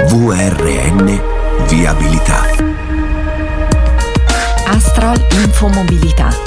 VRN Viabilità. Astral Infomobilità.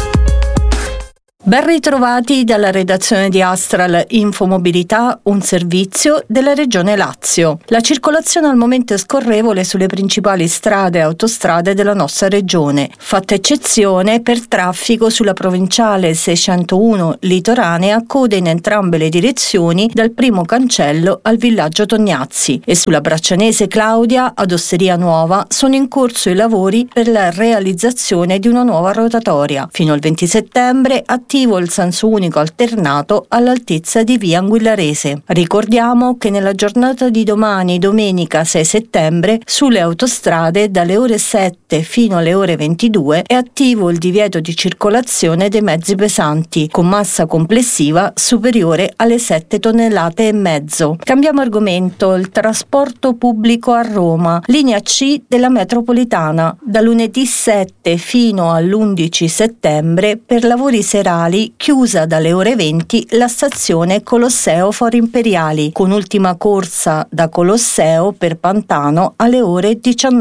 Ben ritrovati dalla redazione di Astral Infomobilità, un servizio della Regione Lazio. La circolazione al momento è scorrevole sulle principali strade e autostrade della nostra regione, fatta eccezione per traffico sulla provinciale 601 litoranea, coda in entrambe le direzioni dal primo cancello al villaggio Tognazzi, e sulla braccianese Claudia ad Osteria Nuova sono in corso i lavori per la realizzazione di una nuova rotatoria. Fino al 20 settembre attivo il senso unico alternato all'altezza di via Anguillarese. Ricordiamo che nella giornata di domani, domenica 6 settembre, sulle autostrade dalle ore 7 fino alle ore 22 è attivo il divieto di circolazione dei mezzi pesanti con massa complessiva superiore alle 7 tonnellate e mezzo. Cambiamo argomento: il trasporto pubblico a Roma, linea C della metropolitana, da lunedì 7 fino all'11 settembre per lavori serali chiusa dalle ore 20 la stazione Colosseo Fori Imperiali, con ultima corsa da Colosseo per Pantano alle ore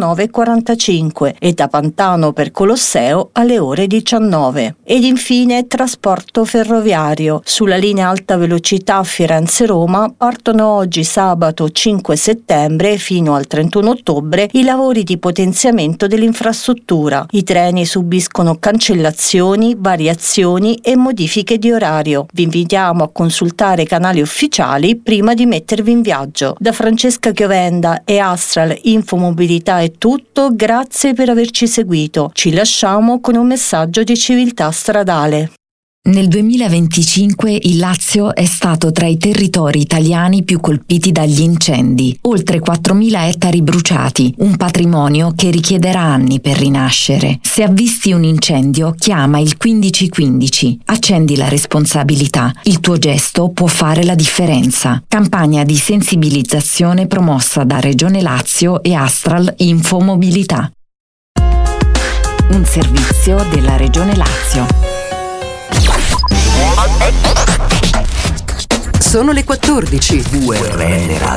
19:45 e da Pantano per Colosseo alle ore 19. Ed infine trasporto ferroviario. Sulla linea alta velocità Firenze-Roma partono oggi sabato 5 settembre fino al 31 ottobre i lavori di potenziamento dell'infrastruttura. I treni subiscono cancellazioni, variazioni e modifiche di orario. Vi invitiamo a consultare i canali ufficiali prima di mettervi in viaggio. Da Francesca Chiovenda e Astral Infomobilità è tutto, grazie per averci seguito. Ci lasciamo con un messaggio di civiltà stradale. Nel 2025 il Lazio è stato tra i territori italiani più colpiti dagli incendi. Oltre 4.000 ettari bruciati, un patrimonio che richiederà anni per rinascere. Se avvisti un incendio, chiama il 1515. Accendi la responsabilità. Il tuo gesto può fare la differenza. Campagna di sensibilizzazione promossa da Regione Lazio e Astral Infomobilità. Un servizio della Regione Lazio. Sono le 14. VRN Radio.